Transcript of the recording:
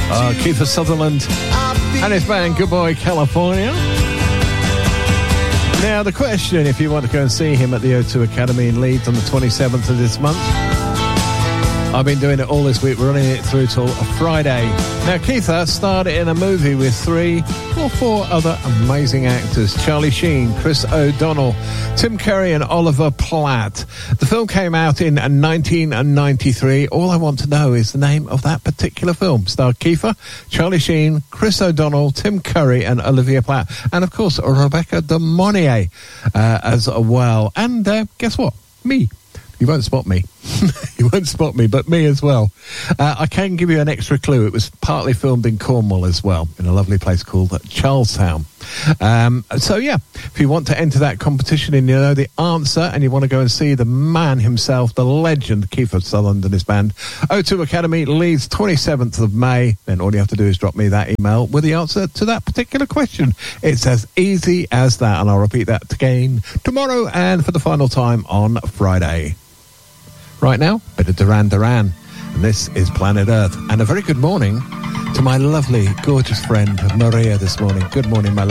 Kiefer Sutherland and his band Good Boy California. Now, the question, if you want to go and see him at the O2 Academy in Leeds on the 27th of this month, I've been doing it all this week. We're running it through till Friday. Now, Keitha starred in a movie with 3 or 4 other amazing actors. Charlie Sheen, Chris O'Donnell, Tim Curry and Oliver Platt. The film came out in 1993. All I want to know is the name of that particular film. Starred Keitha, Charlie Sheen, Chris O'Donnell, Tim Curry and Olivia Platt. And, of course, Rebecca de Mornay as well. And guess what? Me. You won't spot me. You won't spot me, but me as well. I can give you an extra clue. It was partly filmed in Cornwall as well, in a lovely place called Charlestown. So, yeah, if you want to enter that competition and you know the answer and you want to go and see the man himself, the legend, Kiefer Sutherland and his band, O2 Academy, Leeds, 27th of May, then all you have to do is drop me that email with the answer to that particular question. It's as easy as that, and I'll repeat that again tomorrow and for the final time on Friday. Right now, bit of Duran Duran, and this is Planet Earth. And a very good morning to my lovely, gorgeous friend Maria this morning. Good morning, my love.